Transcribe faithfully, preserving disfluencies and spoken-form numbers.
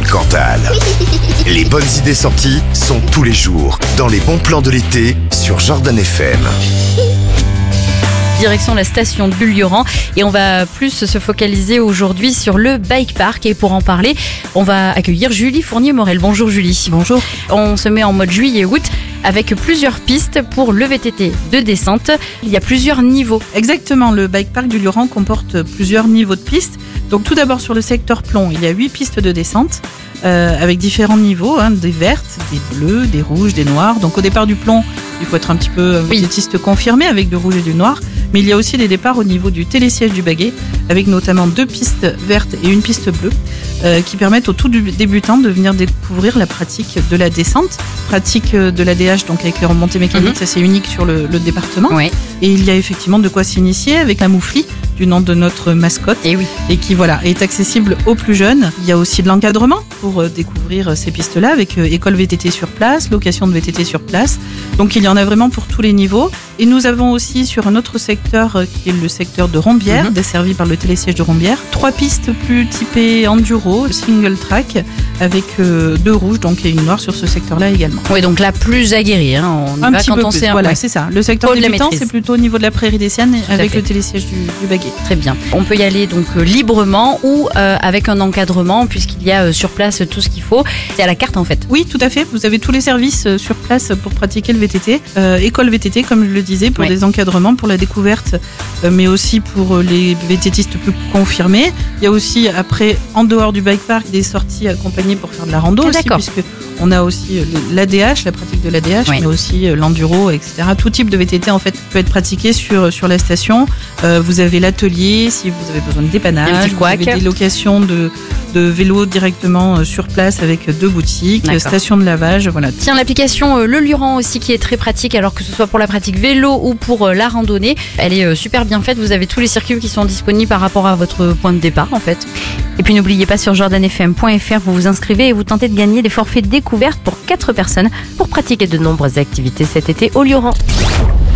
Cantal. Les bonnes idées sorties sont tous les jours dans les bons plans de l'été sur Jordan F M. Direction la station de Bulliorans et on va plus se focaliser aujourd'hui sur le bike park et pour en parler, on va accueillir Julie Fournier-Morel. Bonjour Julie. Bonjour. On se met en mode juillet-août avec plusieurs pistes pour le V T T de descente. Il y a plusieurs niveaux. Exactement, le bike park du Bulliorans comporte plusieurs niveaux de pistes. Donc tout d'abord sur le secteur plomb, il y a huit pistes de descente euh, avec différents niveaux, hein, des vertes, des bleues, des rouges, des noires. Donc au départ du plomb, il faut être un petit peu vététiste confirmé avec du rouge et du noir. Mais il y a aussi des départs au niveau du télésiège du baguet, avec notamment deux pistes vertes et une piste bleue, euh, qui permettent aux tout débutants de venir découvrir la pratique de la descente, pratique de l'A D H, donc avec les remontées mécaniques, mmh. ça c'est unique sur le, le département. Ouais. Et il y a effectivement de quoi s'initier avec la moufli, du nom de notre mascotte, et, oui. et qui voilà est accessible aux plus jeunes. Il y a aussi de l'encadrement pour découvrir ces pistes-là, avec école V T T sur place, location de V T T sur place. Donc il y en a vraiment pour tous les niveaux. Et nous avons aussi sur un autre secteur qui est le secteur de Rombières, mmh. desservi par le télésiège de Rombières, trois pistes plus typées enduro, single track, avec euh, deux rouges donc et une noire sur ce secteur-là également. Oui, donc la plus aguerrie, hein. On y un va petit quand peu on plus, sait un voilà, peu. c'est ça. Le secteur débutant, c'est plutôt au niveau de la prairie des Siennes avec le télésiège du, du baguet. Très bien. On peut y aller donc euh, librement ou euh, avec un encadrement puisqu'il y a euh, sur place tout ce qu'il faut. C'est à la carte en fait. Oui, tout à fait. Vous avez tous les services euh, sur place pour pratiquer le V T T. Euh, école V T T, comme je le disais, pour ouais. des encadrements, pour la découverte, euh, mais aussi pour euh, les VTTistes plus confirmés. Il y a aussi, après, en dehors du bike park, des sorties accompagnées pour faire de la rando ah, aussi, puisque on a aussi euh, l'A D H, la pratique de l'A D H, ouais. mais aussi euh, l'enduro, et cetera. Tout type de V T T, en fait, peut être pratiqué sur, sur la station. Euh, vous avez l'atelier, si vous avez besoin de dépannage, vous avez des locations de, de vélos directement sur place avec deux boutiques, D'accord. station de lavage, voilà. Tiens, l'application euh, Le Luran aussi qui est très pratique, alors que ce soit pour la pratique vélo ou pour euh, la randonnée, elle est euh, super bien faite. Vous avez tous les circuits qui sont disponibles par rapport à votre point de départ en fait. Et puis n'oubliez pas sur jordan f m point f r, vous vous inscrivez et vous tentez de gagner des forfaits découvertes pour quatre personnes pour pratiquer de nombreuses activités cet été au Luran.